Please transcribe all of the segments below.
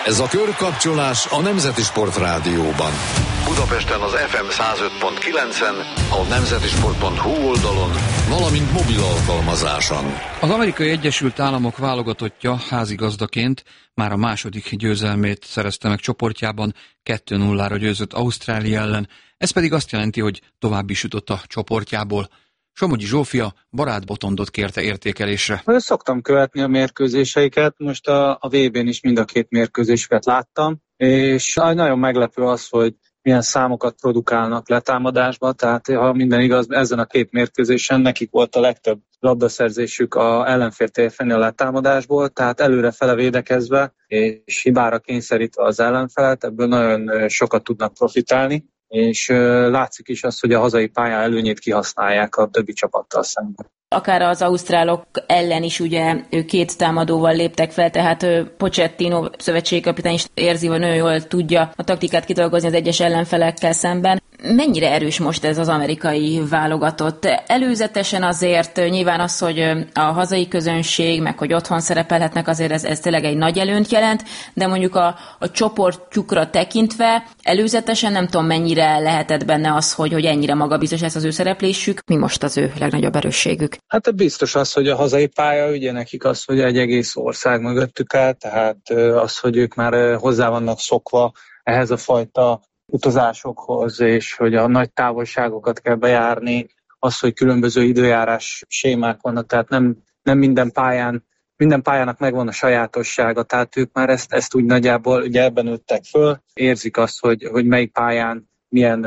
Ez a Körkapcsolás a Nemzeti Sport Rádióban. Budapesten az FM 105.9-en, a nemzetisport.hu oldalon, valamint mobil alkalmazáson. Az Amerikai Egyesült Államok válogatottja házigazdaként már a második győzelmét szerezte meg csoportjában, 2-0-ra győzött Ausztrália ellen. Ez pedig azt jelenti, hogy tovább is jutott a csoportjából. Somogyi Zsófia Barát Botondot kérte értékelésre. Szoktam követni a mérkőzéseiket, most a VB-n is mind a két mérkőzésüket láttam, és nagyon meglepő az, hogy milyen számokat produkálnak letámadásba, tehát ha minden igaz, ezen a két mérkőzésen nekik volt a legtöbb labdaszerzésük a ellenfél térfelén a letámadásból, tehát előrefele védekezve és hibára kényszerítve az ellenfelet, ebből nagyon sokat tudnak profitálni, és látszik is az, hogy a hazai pályán előnyét kihasználják a többi csapattal szemben. Akár az ausztrálok ellen is ugye két támadóval léptek fel, tehát Pochettino szövetségkapitány is érzi, hogy nagyon jól tudja a taktikát kidolgozni az egyes ellenfelekkel szemben. Mennyire erős most ez az amerikai válogatott? Előzetesen azért nyilván az, hogy a hazai közönség, meg hogy otthon szerepelhetnek, azért ez tényleg egy nagy előnyt jelent, de mondjuk a csoportjukra tekintve előzetesen nem tudom, mennyire lehetett benne az, hogy ennyire magabiztos lesz az ő szereplésük. Mi most az ő legnagyobb erősségük? Hát biztos az, hogy a hazai pálya, ugye nekik az, hogy egy egész ország mögöttük áll, tehát az, hogy ők már hozzá vannak szokva ehhez a fajta utazásokhoz, és hogy a nagy távolságokat kell bejárni, az, hogy különböző időjárás sémák vannak, tehát nem minden pályának megvan a sajátossága, tehát ők már ezt úgy nagyjából ugye ebben nőttek föl, érzik azt, hogy melyik pályán milyen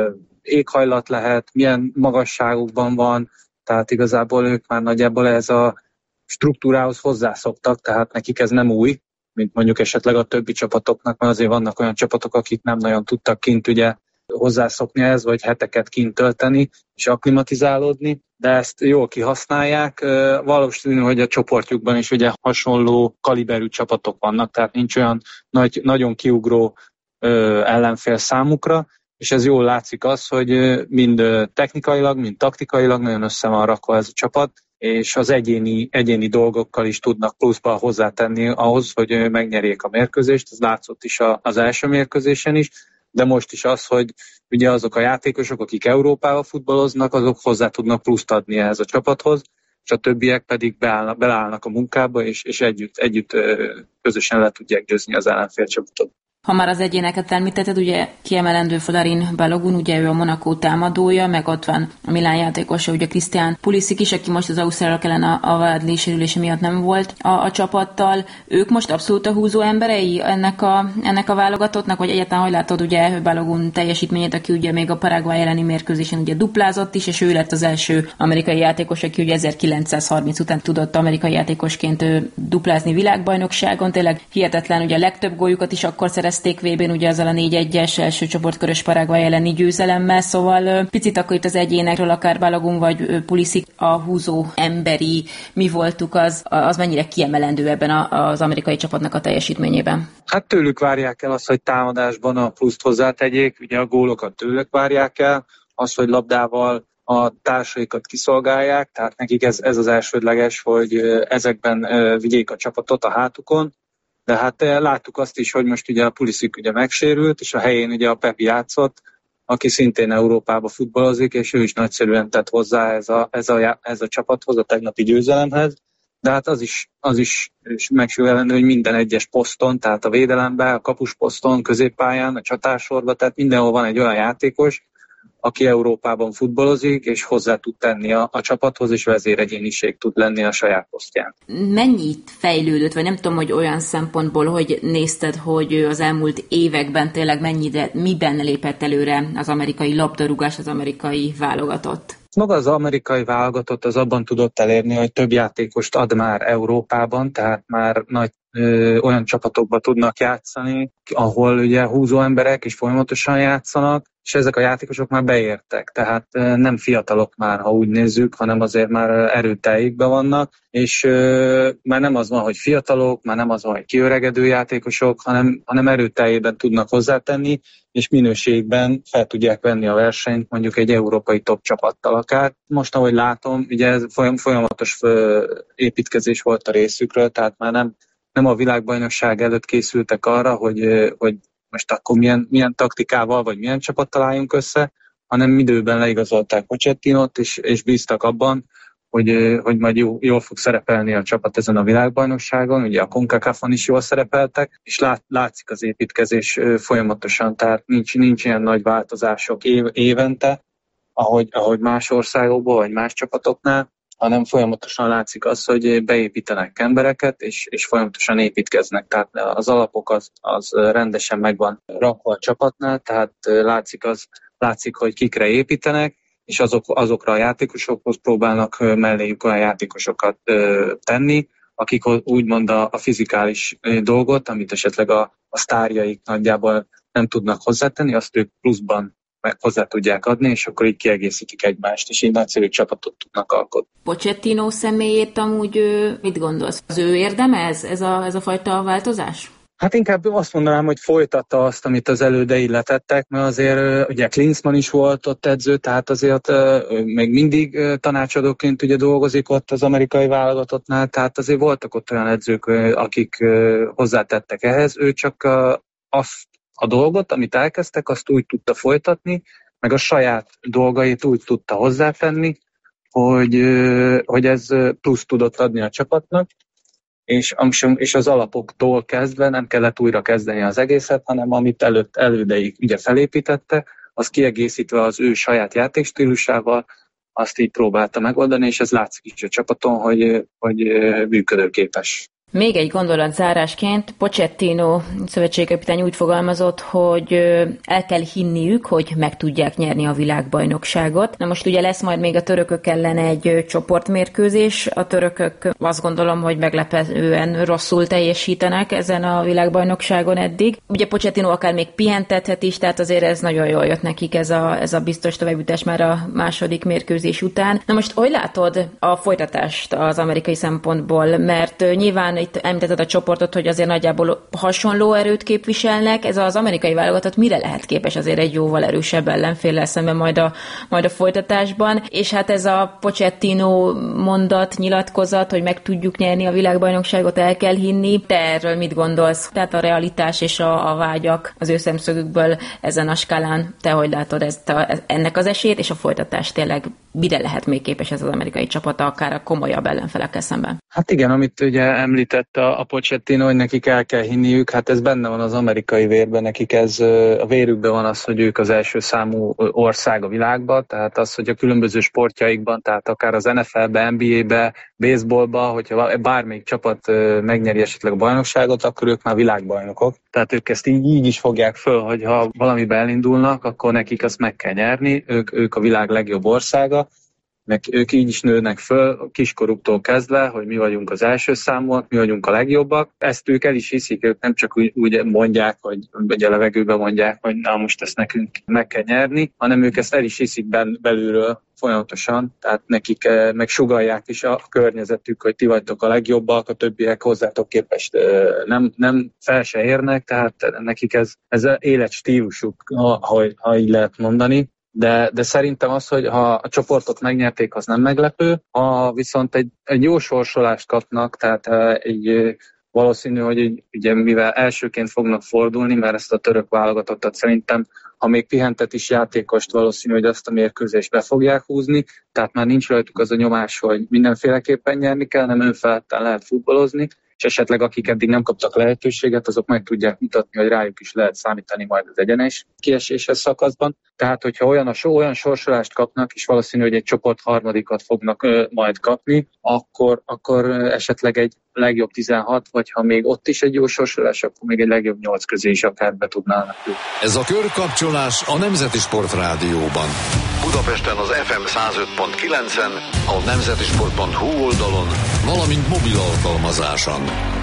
éghajlat lehet, milyen magasságokban van, tehát igazából ők már nagyjából ez a struktúrához hozzászoktak, tehát nekik ez nem új, mint mondjuk esetleg a többi csapatoknak, mert azért vannak olyan csapatok, akik nem nagyon tudtak kint ugye hozzászokni ehhez, vagy heteket kint tölteni és akklimatizálódni, de ezt jól kihasználják. Valószínű, hogy a csoportjukban is ugye hasonló kaliberű csapatok vannak, tehát nincs olyan nagyon kiugró ellenfél számukra, és ez jól látszik az, hogy mind technikailag, mind taktikailag nagyon össze van rakva ez a csapat, és az egyéni dolgokkal is tudnak pluszba hozzátenni ahhoz, hogy megnyerjék a mérkőzést. Ez látszott is az első mérkőzésen is, de most is az, hogy ugye azok a játékosok, akik Európával futballoznak, azok hozzá tudnak pluszt adni ehhez a csapathoz, és a többiek pedig beleállnak a munkába, és együtt közösen le tudják győzni az ellenfél csapatot. Ha már az egyéneket említetted, ugye kiemelendő Florin Balogun, ugye ő a Monaco támadója, meg ott van a Milán játékosa, ugye Christian Pulisic is, aki most az ausztrálok ellen a Wadley sérülése miatt nem volt a csapattal. Ők most abszolút a húzó emberei ennek a válogatottnak, vagy egyáltalán hogy látod ugye Balogun teljesítményét, aki ugye még a Paraguay elleni mérkőzésen ugye duplázott is, és ő lett az első amerikai játékos, aki ugye 1930 után tudott amerikai játékosként duplázni világbajnokságon. Tényleg hihetetlen, ugye a legtöbb góljukat is akkor szerezték VB-n, ugye azzal a 4-1-es első csoportkörös Paraguay elleni győzelemmel, szóval picit akkor itt az egyénekről, akár Balogun vagy Pulisic, a húzó emberi mi voltuk, az mennyire kiemelendő ebben az amerikai csapatnak a teljesítményében? Hát tőlük várják el azt, hogy támadásban a pluszt hozzátegyék, ugye a gólokat tőlük várják el, az, hogy labdával a társaikat kiszolgálják, tehát nekik ez az elsődleges, hogy ezekben vigyék a csapatot a hátukon. De hát láttuk azt is, hogy most ugye a Pulisic ugye megsérült, és a helyén ugye a Pepi játszott, aki szintén Európába futballozik, és ő is nagyszerűen tett hozzá ez a csapathoz, a tegnapi győzelemhez. De hát az is megsérülendő, hogy minden egyes poszton, tehát a védelemben, a kapusposzton, középpályán, a csatársorban, tehát mindenhol van egy olyan játékos, aki Európában futballozik, és hozzá tud tenni a csapathoz, és vezéregyéniség tud lenni a saját posztján. Mennyit fejlődött, vagy nem tudom, hogy olyan szempontból, hogy nézted, hogy az elmúlt években tényleg miben lépett előre az amerikai labdarúgás, az amerikai válogatott? Maga az amerikai válogatott az abban tudott elérni, hogy több játékost ad már Európában, tehát már nagy olyan csapatokba tudnak játszani, ahol ugye húzó emberek is folyamatosan játszanak, és ezek a játékosok már beértek, tehát nem fiatalok már, ha úgy nézzük, hanem azért már erőteljeikben vannak, és már nem az van, hogy fiatalok, már nem az van, hogy kiöregedő játékosok, hanem erőteljében tudnak hozzátenni, és minőségben fel tudják venni a versenyt mondjuk egy európai top csapattal akár. Most, ahogy látom, ugye ez folyamatos építkezés volt a részükről, tehát már nem a világbajnokság előtt készültek arra, hogy most akkor milyen taktikával, vagy milyen csapat találjunk össze, hanem időben leigazolták Pochettinót, és bíztak abban, hogy majd jól fog szerepelni a csapat ezen a világbajnokságon. Ugye a CONCACAF-on is jól szerepeltek, és látszik az építkezés folyamatosan, tehát nincs ilyen nagy változások évente, ahogy más országokból, vagy más csapatoknál, hanem folyamatosan látszik az, hogy beépítenek embereket, és folyamatosan építkeznek. Tehát az alapok az rendesen meg van rakva a csapatnál, tehát látszik, hogy kikre építenek, és azokra a játékosokhoz próbálnak melléjük olyan játékosokat tenni, akik úgymond a fizikális dolgot, amit esetleg a sztárjaik nagyjából nem tudnak hozzátenni, azt ők pluszban meg hozzá tudják adni, és akkor így kiegészítik egymást, és így nagyszerű csapatot tudnak alkotni. Pochettino személyét amúgy mit gondolsz? Az ő érdeme ez a fajta változás? Hát inkább azt mondanám, hogy folytatta azt, amit az elődei letettek, mert azért ugye Klinsmann is volt ott edző, tehát azért még mindig tanácsadóként ugye dolgozik ott az amerikai válogatottnál, tehát azért voltak ott olyan edzők, akik hozzátettek ehhez, ő csak azt a dolgot, amit elkezdtek, azt úgy tudta folytatni, meg a saját dolgait úgy tudta hozzátenni, hogy ez plusz tudott adni a csapatnak, és az alapoktól kezdve nem kellett újra kezdeni az egészet, hanem amit elődeig ugye felépítette, az kiegészítve az ő saját játékstílusával, azt így próbálta megoldani, és ez látszik is a csapaton, hogy működőképes. Még egy gondolat zárásként, Pochettino szövetségkapitány úgy fogalmazott, hogy el kell hinniük, hogy meg tudják nyerni a világbajnokságot. Na most ugye lesz majd még a törökök ellen egy csoportmérkőzés. A törökök azt gondolom, hogy meglepően rosszul teljesítenek ezen a világbajnokságon eddig. Ugye Pochettino akár még pihentethet is, tehát azért ez nagyon jól jött nekik ez a biztos továbbjutás már a második mérkőzés után. Na most hogy látod a folytatást az amerikai szempontból? Mert nyilván itt említetted a csoportot, hogy azért nagyjából hasonló erőt képviselnek. Ez az amerikai válogatott mire lehet képes azért egy jóval erősebb ellenféllel szemben majd a folytatásban? És hát ez a Pochettino mondat, nyilatkozat, hogy meg tudjuk nyerni a világbajnokságot, el kell hinni. Te erről mit gondolsz? Tehát a realitás és a vágyak az ő szemszögükből ezen a skálán, te hogy látod ennek az esélyt, és a folytatás tényleg mire lehet még képes ez az amerikai csapata, akár a komolyabb ellenfelekkel szemben? Hát igen, amit ugye említett a Pochettino, hogy nekik el kell hinniük, hát ez benne van az amerikai vérben, nekik ez a vérükben van az, hogy ők az első számú ország a világban, tehát az, hogy a különböző sportjaikban, tehát akár az NFL-be, NBA-be, baseballba, hogyha bármelyik csapat megnyeri esetleg a bajnokságot, akkor ők már világbajnokok. Tehát ők ezt így is fogják föl, hogy ha valamibe elindulnak, akkor nekik azt meg kell nyerni, ők a világ legjobb országa. Ők így is nőnek föl kiskoruktól kezdve, hogy mi vagyunk az első számúak, mi vagyunk a legjobbak. Ezt ők el is hiszik, ők nem csak úgy mondják, hogy a levegőben mondják, hogy na most ezt nekünk meg kell nyerni, hanem ők ezt el is hiszik belülről folyamatosan, tehát nekik meg sugallják is a környezetük, hogy ti vagytok a legjobbak, a többiek hozzátok képest nem fel se érnek, tehát nekik ez életstílusuk, ha így lehet mondani. De szerintem az, hogy ha a csoportot megnyerték, az nem meglepő. Ha viszont egy jó sorsolást kapnak, tehát egy valószínű, hogy ugye mivel elsőként fognak fordulni, mert ezt a török válogatottat szerintem, ha még pihentet is játékost, valószínű, hogy azt a mérkőzést be fogják húzni, tehát már nincs rajtuk az a nyomás, hogy mindenféleképpen nyerni kell, nem önfeledten lehet futballozni, és esetleg akik eddig nem kaptak lehetőséget, azok meg tudják mutatni, hogy rájuk is lehet számítani majd az egyenes kieséses szakaszban. Tehát, hogyha olyan sorsolást kapnak, és valószínű, hogy egy csoport harmadikat fognak majd kapni, akkor esetleg egy legjobb 16, vagy ha még ott is egy jó sorsolás, akkor még egy legjobb 8 közé is akár be tudnának. Ez a körkapcsolás a Nemzeti Sport Rádióban. Budapesten az FM 105.9-en, a nemzetisport.hu oldalon, valamint mobil alkalmazáson.